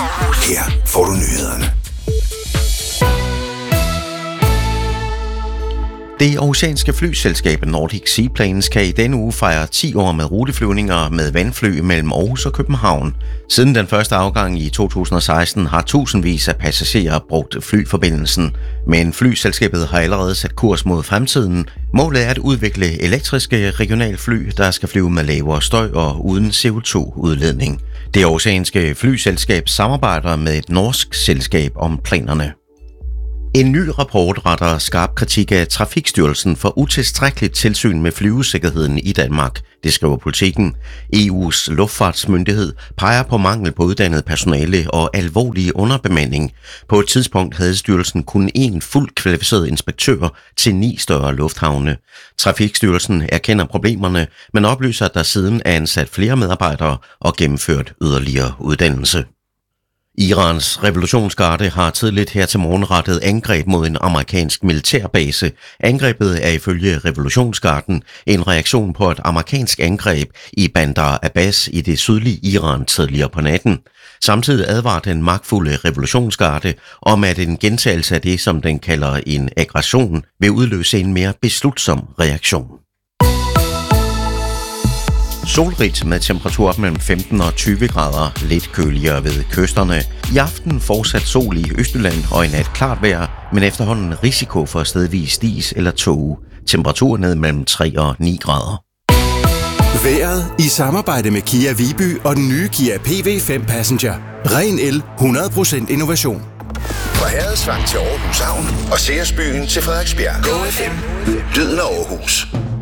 Her får du nyhederne. Det oceanske flyselskab Nordic Seaplanes kan i denne uge fejre 10 år med ruteflyvninger med vandfly mellem Aarhus og København. Siden den første afgang i 2016 har tusindvis af passagerer brugt flyforbindelsen, men flyselskabet har allerede sat kurs mod fremtiden. Målet er at udvikle elektriske regionalfly, der skal flyve med lavere støj og uden CO2-udledning. Det oceanske flyselskab samarbejder med et norsk selskab om planerne. En ny rapport retter skarp kritik af Trafikstyrelsen for utilstrækkeligt tilsyn med flyvesikkerheden i Danmark. Det skriver Politiken. EU's luftfartsmyndighed peger på mangel på uddannet personale og alvorlig underbemanding. På et tidspunkt havde styrelsen kun én fuldt kvalificeret inspektør til 9 større lufthavne. Trafikstyrelsen erkender problemerne, men oplyser, at der siden er ansat flere medarbejdere og gennemført yderligere uddannelse. Irans revolutionsgarde har tidligt her til morgen rettet angreb mod en amerikansk militærbase. Angrebet er ifølge revolutionsgarden en reaktion på et amerikansk angreb i Bandar Abbas i det sydlige Iran tidligere på natten. Samtidig advarer den magtfulde revolutionsgarde om, at en gentagelse af det, som den kalder en aggression, vil udløse en mere beslutsom reaktion. Solrigt med temperaturer op mellem 15 og 20 grader, lidt køligere ved kysterne. I aften fortsat sol i Østjylland og i nat klart vejr, men efterhånden risiko for stedvis dis eller tåge. Temperatur ned mellem 3 og 9 grader. Vejret i samarbejde med Kia Viby og den nye Kia PV5 Passenger. Ren el, 100% innovation. Fra Herredsvang til Aarhus Havn og Seersbyen til Frederiksbjerg. Go FM. Lyden af Aarhus.